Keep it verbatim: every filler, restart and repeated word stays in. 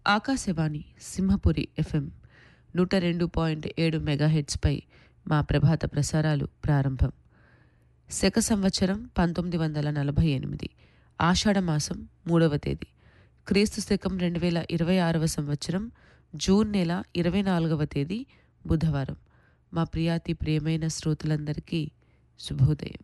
Akashvani Simhapuri FM నూట రెండు point ఏడు మెగాహెట్స్పై మా ప్రభాత ప్రసారాలు ప్రారంభం. శక సంవత్సరం పంతొమ్మిది వందల నలభై ఎనిమిది ఆషాఢమాసం మూడవ తేదీ, క్రీస్తు శకం రెండు వేల ఇరవై ఆరవ సంవత్సరం జూన్ నెల ఇరవై నాలుగవ తేదీ బుధవారం. మా ప్రియాతి ప్రియమైన శ్రోతలందరికీ శుభోదయం.